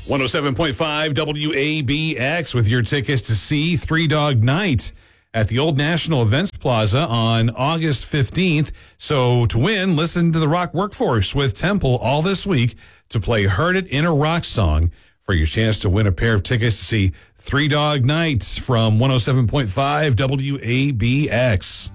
107.5 WABX with your tickets to see Three Dog Night at the Old National Events Plaza on August 15th. So to win, listen to the Rock Workforce with Temple all this week to play Heard It in a Rock Song for your chance to win a pair of tickets to see Three Dog Night from 107.5 WABX.